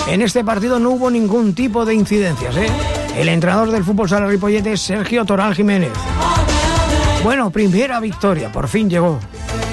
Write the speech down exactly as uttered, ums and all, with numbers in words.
En este partido no hubo ningún tipo de incidencias, ¿eh? El entrenador del Fútbol Sala Ripollet es Sergio Toral Jiménez. Bueno, primera victoria, por fin llegó.